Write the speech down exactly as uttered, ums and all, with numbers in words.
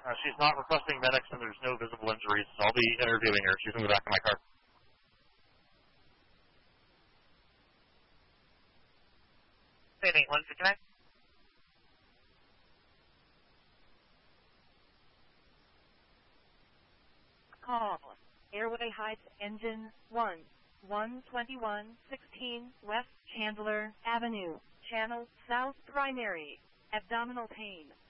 Uh, she's not requesting medics, and there's no visible injuries. So I'll be interviewing her. She's in the back of my car. eight one fifty-nine. Call Airway Heights Engine one, one twenty-one sixteen West Chandler Avenue, Channel South Primary, abdominal pain.